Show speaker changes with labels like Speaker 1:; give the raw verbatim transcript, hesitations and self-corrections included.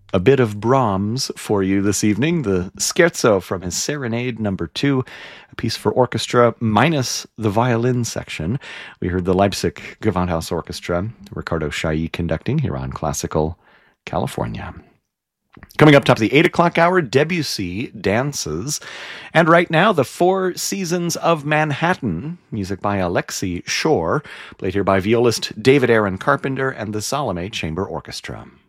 Speaker 1: A bit of Brahms for you this evening, the Scherzo from his Serenade number two, a piece for orchestra minus the violin section. We heard the Leipzig Gewandhaus Orchestra, Ricardo Chailly conducting here on Classical California. Coming up top of the eight o'clock hour, Debussy dances. And right now, the Four Seasons of Manhattan, music by Alexei Shore, played here by violist David Aaron Carpenter and the Salome Chamber Orchestra.